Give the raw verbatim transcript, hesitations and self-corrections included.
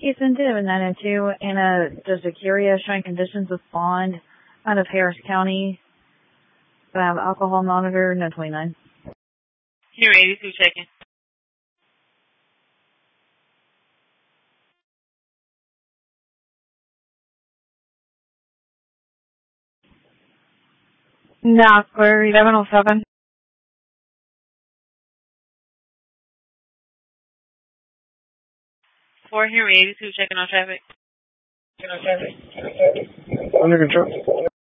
Houston, two seven nine oh two, Anna Josecuria, showing conditions with bond out of Harris County. I have alcohol monitor, no twenty-nine. Here, eighty-two checking. No, square eleven oh seven. Four here, eighty-two checking on traffic. Checking on traffic. Under control.